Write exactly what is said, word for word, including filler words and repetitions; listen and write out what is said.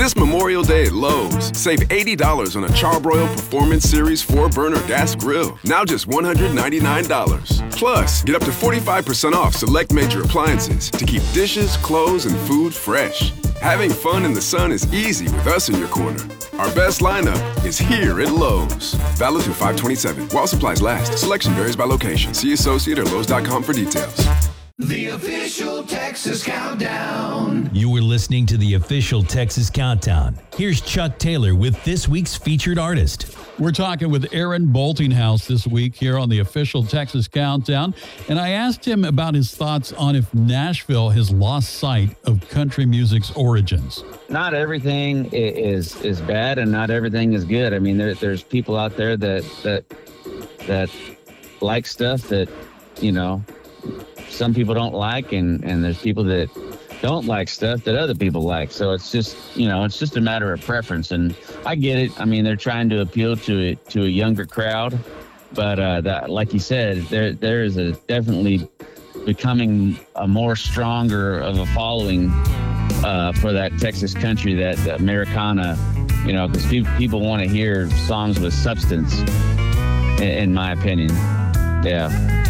This Memorial Day at Lowe's, save eighty dollars on a Charbroil Performance Series four burner gas grill. Now just one hundred ninety-nine dollars. Plus, get up to forty-five percent off select major appliances to keep dishes, clothes, and food fresh. Having fun in the sun is easy with us in your corner. Our best lineup is here at Lowe's. Valid through five twenty-seven. While supplies last. Selection varies by location. See associate or Lowe's dot com for details. The official Texas Countdown. You were listening to the official Texas Countdown. Here's Chuck Taylor with this week's featured artist. We're talking with Aaron Boltinghouse this week here on the official Texas Countdown. And I asked him about his thoughts on if Nashville has lost sight of country music's origins. Not everything is is bad and not everything is good. I mean, there, there's people out there that, that, that like stuff that, you know, some people don't like, and, and there's people that don't like stuff that other people like. So it's just, you know, it's just a matter of preference. And I get it. I mean, they're trying to appeal to it to a younger crowd, but uh, that, like you said, there there is a definitely becoming a more stronger of a following uh, for that Texas country, that, that Americana, you know, because pe- people want to hear songs with substance, in, in my opinion. Yeah.